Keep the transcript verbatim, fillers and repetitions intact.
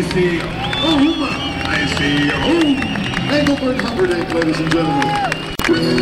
see home. I see home. Engelbert Humperdinck, ladies and gentlemen.